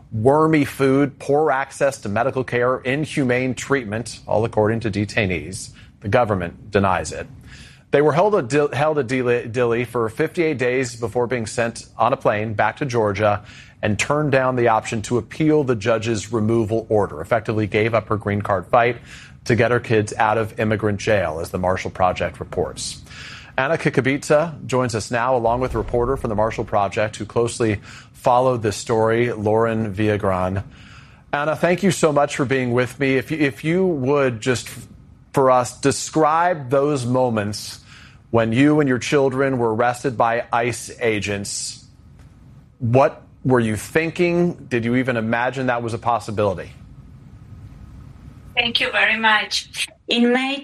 wormy food, poor access to medical care, inhumane treatment, all according to detainees. The government denies it. They were held at Dilley for 58 days before being sent on a plane back to Georgia and turned down the option to appeal the judge's removal order, effectively gave up her green card fight to get her kids out of immigrant jail, as the Marshall Project reports. Anna Kikabitsa joins us now, along with a reporter from the Marshall Project who closely followed this story, Lauren Villagran. Anna, thank you so much for being with me. If you would just, for us, describe those moments when you and your children were arrested by ICE agents. What were you thinking? Did you even imagine that was a possibility? Thank you very much. In May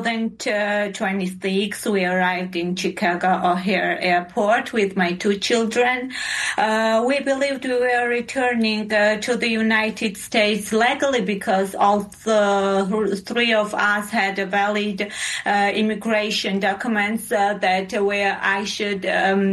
2026, we arrived in Chicago O'Hare Airport with my two children. We believed we were returning to the United States legally because all three of us had valid immigration documents that were issued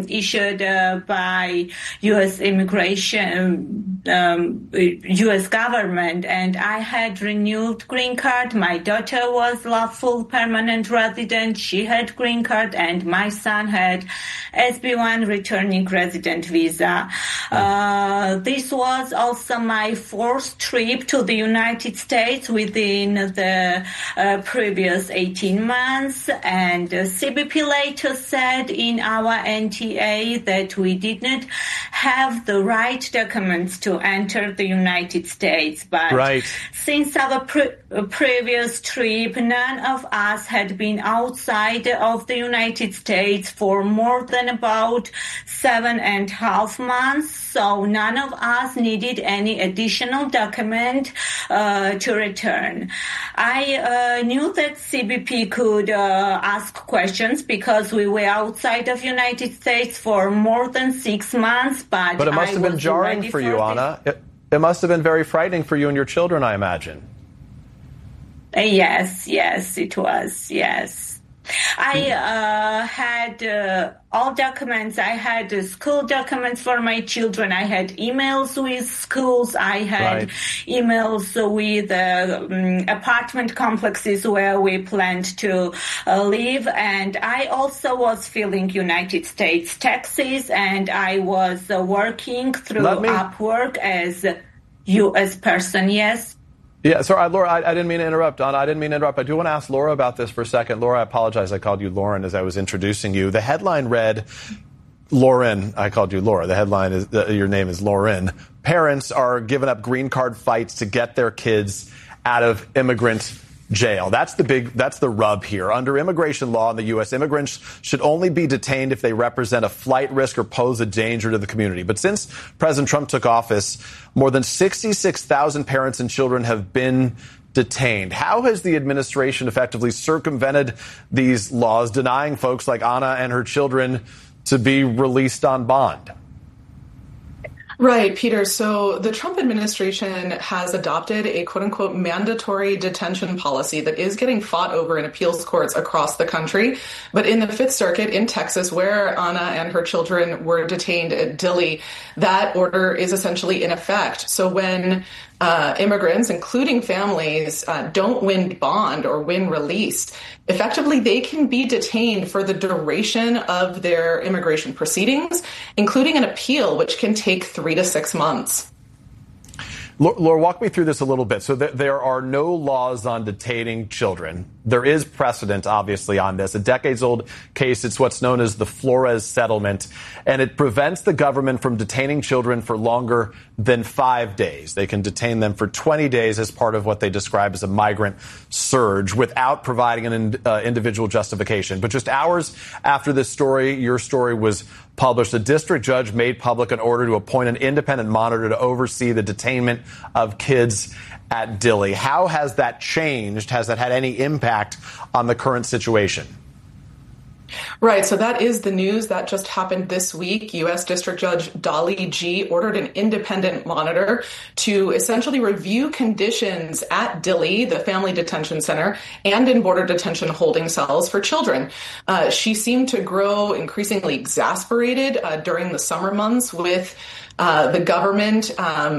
by U.S. immigration, U.S. government, and I had renewed green card. My daughter was lawful permanent resident. She had green card, and my son had SB1 returning resident visa. This was also my fourth trip to the United States within the previous 18 months, and CBP later said in our NTA that we did not have the right documents to enter the United States. But since our previous trip, none of us had been outside of the United States for more than about 7.5 months, so none of us needed any additional document to return. I knew that CBP could ask questions because we were outside of United States for more than 6 months, but it must have been jarring for you, Anna. It must have been very frightening for you and your children, I imagine. Yes, it was, yes. I had all documents. I had school documents for my children. I had emails with schools. I had emails with apartment complexes where we planned to live. And I also was filing United States taxes, and I was working through Upwork as a U.S. person, yes. Yeah, sorry, Laura, I didn't mean to interrupt. Anna, I didn't mean to interrupt. I do want to ask Laura about this for a second. Laura, I apologize. I called you Lauren as I was introducing you. The headline read, Lauren, I called you Laura. The headline is, your name is Lauren. Parents are giving up green card fights to get their kids out of immigrant jail. That's the rub here. Under immigration law in the U.S., immigrants should only be detained if they represent a flight risk or pose a danger to the community. But since President Trump took office, more than 66,000 parents and children have been detained. How has the administration effectively circumvented these laws, denying folks like Anna and her children to be released on bond? Right, Peter. So the Trump administration has adopted a quote-unquote mandatory detention policy that is getting fought over in appeals courts across the country. But in the Fifth Circuit in Texas, where Anna and her children were detained at Dilley, that order is essentially in effect. So when immigrants, including families, don't win bond or win release, effectively they can be detained for the duration of their immigration proceedings, including an appeal, which can take 3 to 6 months. Laura, walk me through this a little bit. So there are no laws on detaining children. There is precedent, obviously, on this. A decades-old case, it's what's known as the Flores settlement, and it prevents the government from detaining children for longer than 5 days. They can detain them for 20 days as part of what they describe as a migrant surge without providing an individual justification. But just hours after this story, your story was published, a district judge made public an order to appoint an independent monitor to oversee the detainment of kids at Dilley. How has that changed? Has that had any impact on the current situation? Right. So that is the news that just happened this week. U.S. District Judge Dolly Gee ordered an independent monitor to essentially review conditions at Dilley, the family detention center, and in border detention holding cells for children. She seemed to grow increasingly exasperated during the summer months with the government